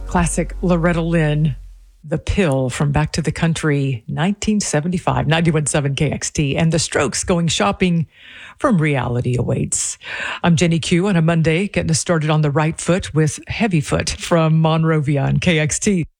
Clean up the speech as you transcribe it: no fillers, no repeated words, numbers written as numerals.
Classic Loretta Lynn, The Pill from Back to the Country, 1975, 91.7 KXT, and The Strokes, Going Shopping from Reality awaits. I'm Jenny Q on a Monday, getting us started on the right foot with Heavy Foot from Monrovia and KXT.